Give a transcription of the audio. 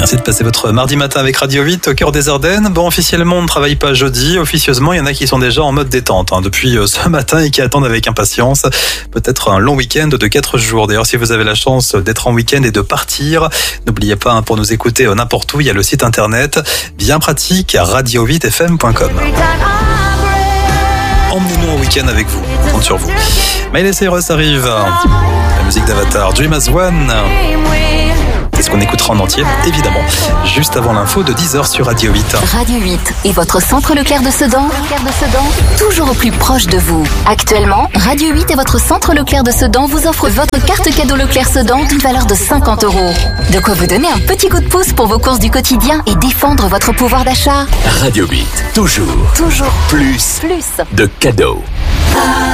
Merci de passer votre mardi matin avec Radio 8 au cœur des Ardennes. Bon, officiellement, on ne travaille pas jeudi. Officieusement, il y en a qui sont déjà en mode détente depuis ce matin et qui attendent avec impatience peut-être un long week-end de 4 jours. D'ailleurs, si vous avez la chance d'être en week-end et de partir, n'oubliez pas, pour nous écouter n'importe où, il y a le site internet bien pratique radio8fm.com. Emmenez-nous en week-end avec vous. On compte sur vous. Miley Cyrus arrive. La musique d'Avatar, Dream as One. C'est ce qu'on écoutera en entier, évidemment, juste avant l'info de 10h sur Radio 8. Radio 8 et votre centre Leclerc de Sedan, toujours au plus proche de vous. Actuellement, Radio 8 et votre centre Leclerc de Sedan vous offrent votre carte cadeau Leclerc Sedan d'une valeur de 50 €. De quoi vous donner un petit coup de pouce pour vos courses du quotidien et défendre votre pouvoir d'achat. Radio 8, toujours plus de cadeaux.